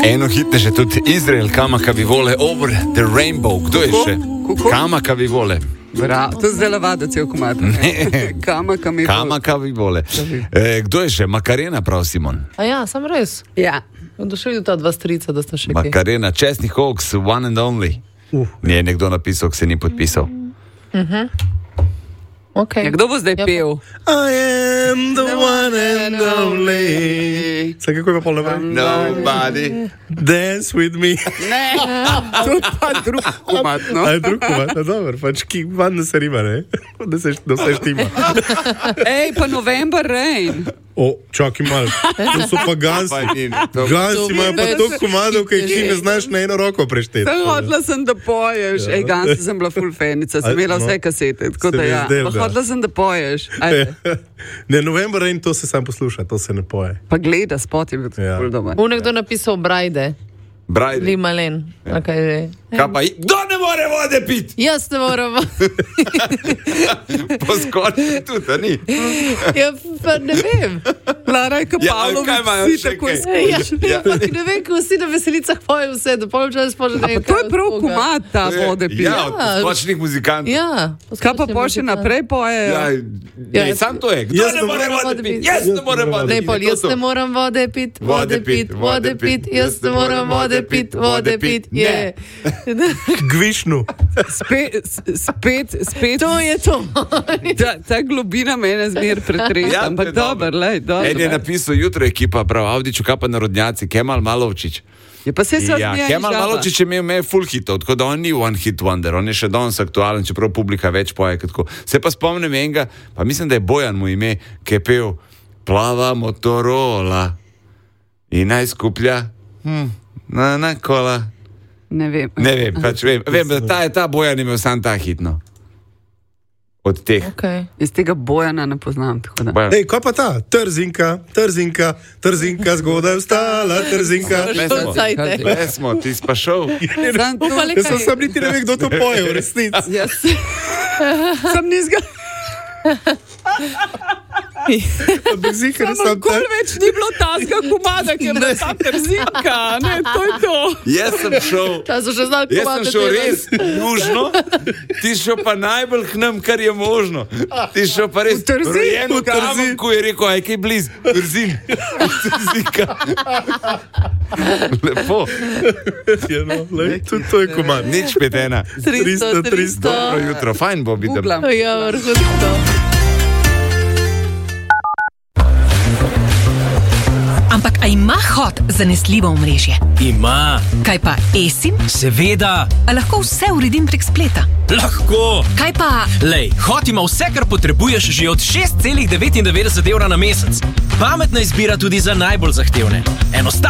Eno hitnejše tudi Izrael, Kamaka Vivole, Over the Rainbow. Kdo je še? Kamaka Vivole. Bravo, to je zdaj lavada cel komad. Kamaka Vivole. Kdo je še? Makarena, prav Simon. A ja, sam res. Ja. Došli do ta dva strica, da sta še kaj. Makarena, Chesney Hawks, One and Only. Je nekdo napisal, ki se ni podpisal. Okay. Ja, kdo bo zdaj pel? I am the one and only. Saj kako je pa pol naprej? Nobody. Dance with me. Ne, to je pa drug komad, no. A je drug komad, dobro, pač ki van da se rima, ne? Da se štima. Ej, pa November Rain. O, čakaj malo, to so pa Gansi. Gansi imajo pa toliko komadov, ki jih ti ne znaš na eno roko prešteti. Sem hodila sem, da poješ. Ej, Gansi sem bila full fanica, sem imela vse kasete, tako da ja. Pa hodila sem, da poješ. Ne, November Rain, to se sam posluša, to se ne poje. Pa gleda, spot je bil ful dober. Nekdo napisal Brajde. Brajde. Limalen. Okay, kaj pa, kdo ne more vode pit? Jaz ne moram. Poskoči tudi, a ni? Ja, pa ne vem. Lara je Kapalovič, vsi tako izkušnji. Ne vem, ko vsi na veselicah pojejo vse, da pol čas požene. A pa to je prav komad, ta vode pit. Ja, od poskočnih muzikantov. Ja. Kaj pa pol še naprej pojejo? Ja, sam to je. Kdo ne more vode pit? Jaz ne moram vode pit. Ne, pol, jaz ne moram vode pit, vode pit, vode pit, jaz ne moram vode pit, vode pit, je. Gvišnu. Spet. To je to. Ta globina mene zmer pretresa, ampak dober, lej, dober. En je napisal jutro ekipa, prav, Avdiću kapa narodnjaci, Kemal Malovčić. Je pa se Kemal Malovčić je imel full hitov, tako da on ni one hit wonder, on je še danes aktualen, čeprav publika več poje. Se pa spomnim enega, pa mislim, da je Bojan mu ime, ki je pel Plava Motorola in najskuplja na kola. Ne vem. Ne vem, pač vem, da ta Bojan imel sam ta hitno. Od teh. Okay. Iz tega Bojana ne poznam, tako da. Ej, kaj pa ta? Trzinka, zgodaj vstala, trzinka. Pesmo, ti si pa šel. Jaz sem sam niti ne vem, kdo to poje, v resnici. Sam nizga. Sam kol več ni bilo tazga komada, ki je bila ta Trzinka, ne, to je to. Jaz sem šel, res južno, ti šel pa najbolj k nam, kar je možno. Ti šel pa res rojeno Kamen, ko je rekel, aj kaj bliz, Trzin. Trzinka. Lepo. Tudi to je komad. Nič 5-1. 300. Dobro jutro, fajn bo videl. Ja, vrhunsko. Ampak a ima Hot zanesljivo omrežje? Ima. Kaj pa eSIM? Seveda. A lahko vse uredim prek spleta? Lahko. Kaj pa... Lej, Hot ima vse, kar potrebuješ že od 6,99 € na mesec. Pametna izbira tudi za najbolj zahtevne. Enostavno.